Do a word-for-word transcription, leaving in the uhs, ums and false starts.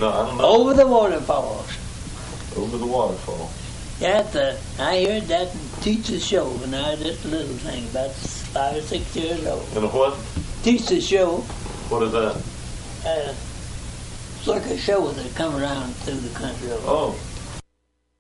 No, I don't know. Over the waterfalls. Over the waterfall. Yeah, the, I heard that teacher's show when I was just a little thing, about five or six years old. And a what? Teacher's show. What is that? Uh, it's like a show that come around through the country. Oh.